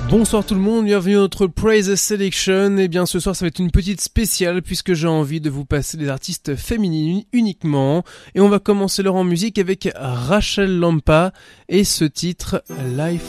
Bonsoir tout le monde, bienvenue à notre Praise Selection. Et bien ce soir ça va être une petite spéciale puisque j'ai envie de vous passer des artistes féminines uniquement. Et on va commencer leur en musique avec Rachel Lampa et ce titre Life